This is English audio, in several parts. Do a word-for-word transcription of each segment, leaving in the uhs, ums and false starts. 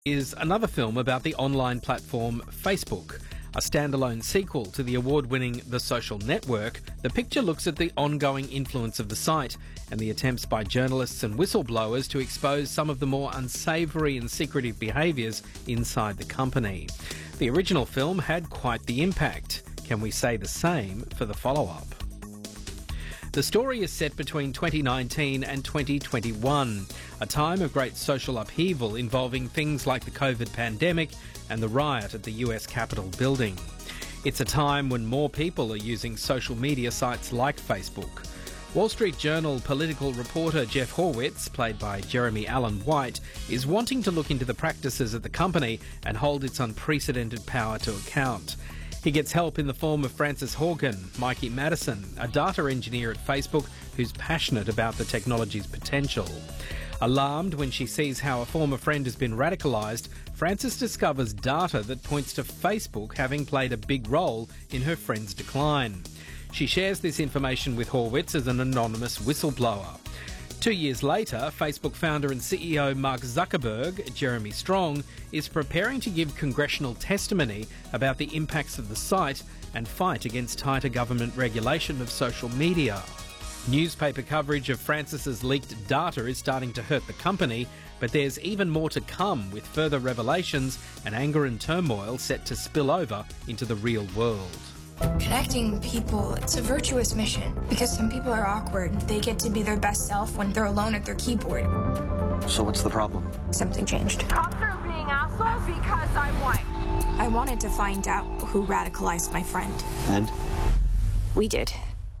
Is another film about the online platform Facebook. A standalone sequel to the award-winning The Social Network, the picture looks at the ongoing influence of the site and the attempts by journalists and whistleblowers to expose some of the more unsavoury and secretive behaviours inside the company. The original film had quite the impact. Can we say the same for the follow-up? The story is set between twenty nineteen and twenty twenty-one, a time of great social upheaval involving things like the COVID pandemic and the riot at the U S Capitol building. It's a time when more people are using social media sites like Facebook. Wall Street Journal political reporter Jeff Horwitz, played by Jeremy Allen White, is wanting to look into the practices of the company and hold its unprecedented power to account. He gets help in the form of Frances Haugen, Mikey Madison, a data engineer at Facebook who's passionate about the technology's potential. Alarmed when she sees how a former friend has been radicalised, Frances discovers data that points to Facebook having played a big role in her friend's decline. She shares this information with Horwitz as an anonymous whistleblower. Two years later, Facebook founder and C E O Mark Zuckerberg, Jeremy Strong, is preparing to give congressional testimony about the impacts of the site and fight against tighter government regulation of social media. Newspaper coverage of Frances's leaked data is starting to hurt the company, but there's even more to come with further revelations and anger and turmoil set to spill over into the real world. Connecting people, it's a virtuous mission because some people are awkward. They get to be their best self when they're alone at their keyboard. So what's the problem? Something changed. Cops are being assholes because I'm white. I wanted to find out who radicalized my friend. And? We did.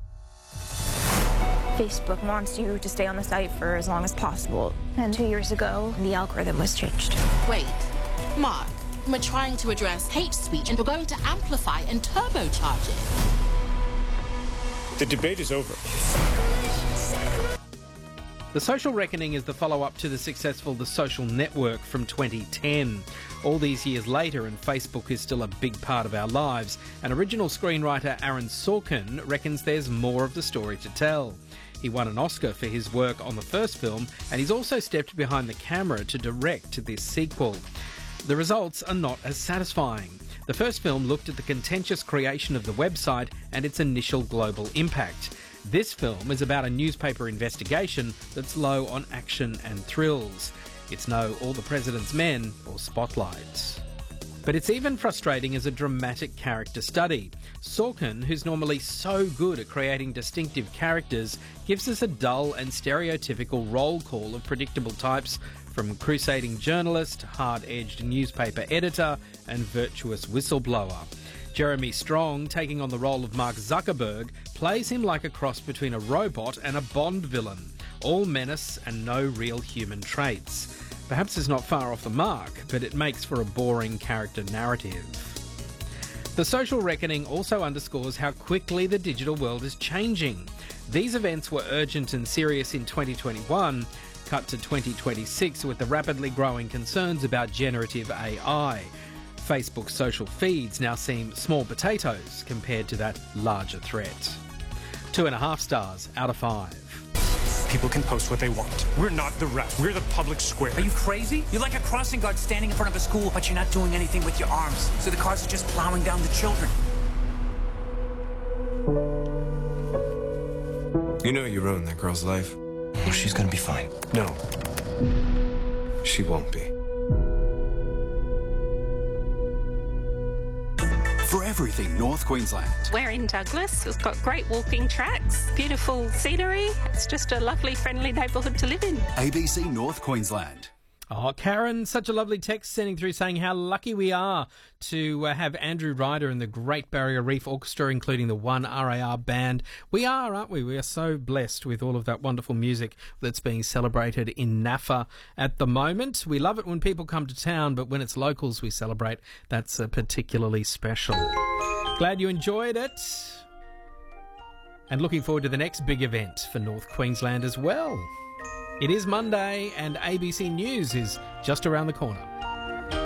Facebook wants you to stay on the site for as long as possible. And two years ago, the algorithm was changed. Wait, Mark. We're trying to address hate speech and we're going to amplify and turbocharge it. The debate is over. The Social Reckoning is the follow-up to the successful The Social Network from twenty ten. All these years later, and Facebook is still a big part of our lives, and original screenwriter Aaron Sorkin reckons there's more of the story to tell. He won an Oscar for his work on the first film, and he's also stepped behind the camera to direct this sequel. The results are not as satisfying. The first film looked at the contentious creation of the website and its initial global impact. This film is about a newspaper investigation that's low on action and thrills. It's no All the President's Men or Spotlight. But it's even frustrating as a dramatic character study. Sorkin, who's normally so good at creating distinctive characters, gives us a dull and stereotypical roll call of predictable types from crusading journalist, hard-edged newspaper editor, and virtuous whistleblower. Jeremy Strong, taking on the role of Mark Zuckerberg, plays him like a cross between a robot and a Bond villain, all menace and no real human traits. Perhaps it's not far off the mark, but it makes for a boring character narrative. The Social Reckoning also underscores how quickly the digital world is changing. These events were urgent and serious in twenty twenty-one, cut to twenty twenty-six with the rapidly growing concerns about generative A I. Facebook's social feeds now seem small potatoes compared to that larger threat. Two and a half stars out of five. People can post what they want. We're not the rest. We're the public square. Are you crazy? You're like a crossing guard standing in front of a school, but you're not doing anything with your arms. So the cars are just plowing down the children. You know you ruined that girl's life. Well, she's gonna be fine. No. She won't be. For everything North Queensland. We're in Douglas. It's got great walking tracks, beautiful scenery. It's just a lovely, friendly neighbourhood to live in. A B C North Queensland. Oh, Karen, such a lovely text sending through saying how lucky we are to uh, have Andrew Ryder and the Great Barrier Reef Orchestra, including the One R A R Band. We are, aren't we? We are so blessed with all of that wonderful music that's being celebrated in N A F A at the moment. We love it when people come to town, but when it's locals we celebrate, that's uh, particularly special. Glad you enjoyed it. And looking forward to the next big event for North Queensland as well. It is Monday and A B C News is just around the corner.